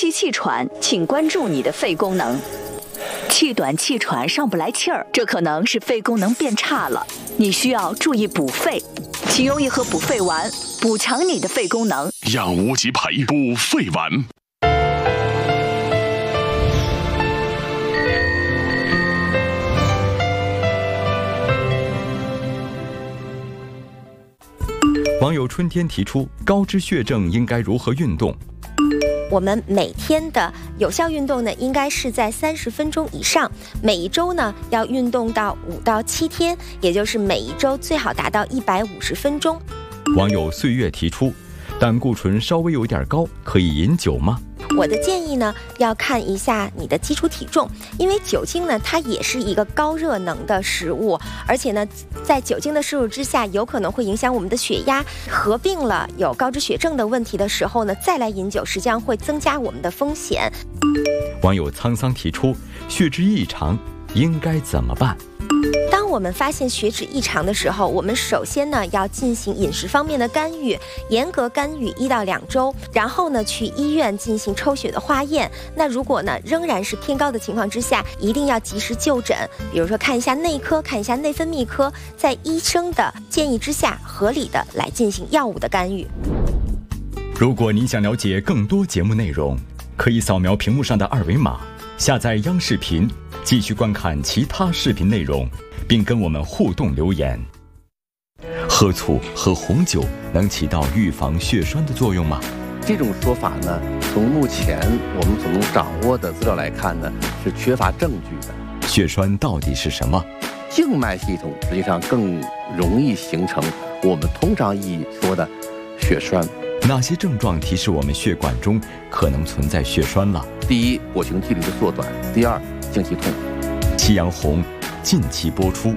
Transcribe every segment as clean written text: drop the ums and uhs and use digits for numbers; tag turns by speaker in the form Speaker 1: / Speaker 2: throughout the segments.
Speaker 1: 期气喘，请关注你的肺功能。气短气喘上不来气儿，这可能是肺功能变差了，你需要注意补肺，请用一盒补肺丸补强你的肺功能。
Speaker 2: 养无极培补肺丸。
Speaker 3: 网友春天提出，高脂血症应该如何运动？
Speaker 4: 我们每天的有效运动呢，应该是在30分钟以上，每一周呢要运动到5到7天，也就是每一周最好达到150分钟。
Speaker 3: 网友岁月提出，胆固醇稍微有点高，可以饮酒吗？
Speaker 4: 我的建议呢，要看一下你的基础体重，因为酒精呢，它也是一个高热能的食物，而且呢，在酒精的摄入之下，有可能会影响我们的血压，合并了有高脂血症的问题的时候呢，再来饮酒，实际上会增加我们的风险。
Speaker 3: 网友沧桑提出，血脂异常应该怎么办？
Speaker 4: 当我们发现血脂异常的时候，我们首先呢要进行饮食方面的干预，严格干预1到2周，然后呢去医院进行抽血的化验。那如果呢仍然是偏高的情况之下，一定要及时就诊，比如说看一下内科，看一下内分泌科，在医生的建议之下，合理的来进行药物的干预。
Speaker 3: 如果您想了解更多节目内容，可以扫描屏幕上的2维码，下载央视频，继续观看其他视频内容，并跟我们互动留言。喝醋喝红酒能起到预防血栓的作用吗？
Speaker 5: 这种说法呢，从目前我们所能掌握的资料来看呢，是缺乏证据的。
Speaker 3: 血栓到底是什么？
Speaker 5: 静脉系统实际上更容易形成我们通常意义说的血栓。
Speaker 3: 哪些症状提示我们血管中可能存在血栓了？
Speaker 5: 第一，腘形距离的缩短；第二，经期痛。
Speaker 3: 夕阳红近期播出。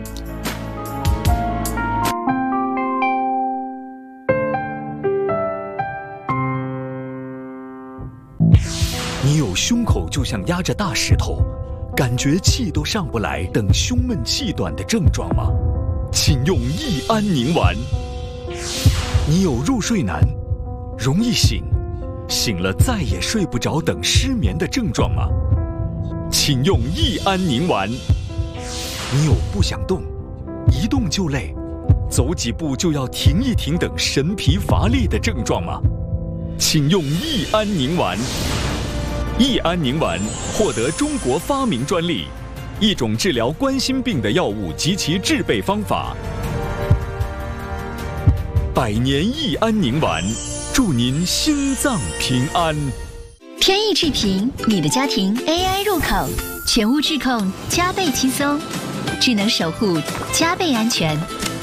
Speaker 6: 你有胸口就像压着大石头，感觉气都上不来等胸闷气短的症状吗？请用益安宁丸。你有入睡难，容易醒，醒了再也睡不着等失眠的症状吗？请用益安宁丸。你有不想动，一动就累，走几步就要停一停等神疲乏力的症状吗？请用益安宁丸。益安宁丸获得中国发明专利，一种治疗冠心病的药物及其制备方法。100年益安宁丸，祝您心脏平安。
Speaker 7: 天意智频，你的家庭 AI 入口，全屋智控加倍轻松，智能守护加倍安全，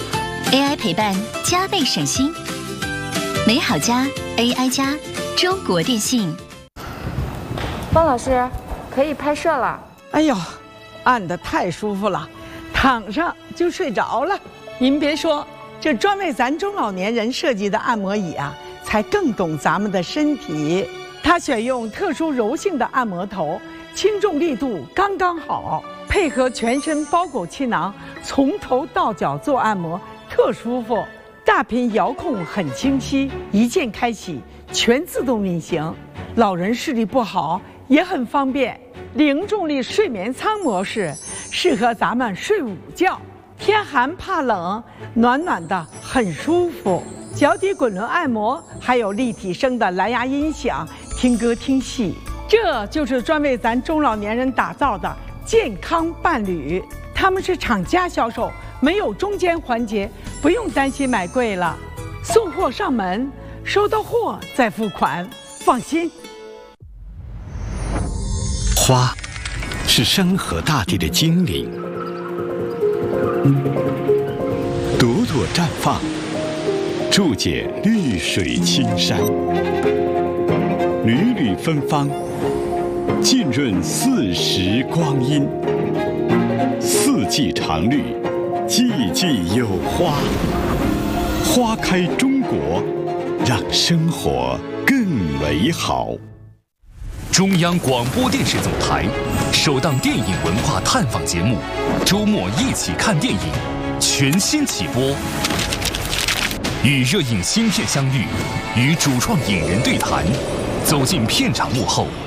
Speaker 7: AI 陪伴加倍省心。美好家 AI 家，中国电信。
Speaker 8: 方老师，可以拍摄了。
Speaker 9: 哎呦，按得太舒服了，躺上就睡着了。您别说，这专为咱中老年人设计的按摩椅啊，才更懂咱们的身体。它选用特殊柔性的按摩头，轻重力度刚刚好，配合全身包裹气囊，从头到脚做按摩特舒服。大屏遥控很清晰，一键开启，全自动运行。老人视力不好也很方便。零重力睡眠舱模式适合咱们睡午觉，天寒怕冷，暖暖的很舒服。脚底滚轮按摩，还有立体声的蓝牙音响，听歌听戏。这就是专为咱中老年人打造的健康伴侣。他们是厂家销售，没有中间环节，不用担心买贵了。送货上门，收到货再付款，放心。
Speaker 10: 花是山河大地的精灵，朵朵绽放，注解绿水青山，缕缕芬芳，浸润40光阴。四季常绿，季季有花。花开中国，让生活更美好。
Speaker 2: 中央广播电视总台首档电影文化探访节目《周末一起看电影》全新起播，与热映新片相遇，与主创影人对谈，走进片场幕后，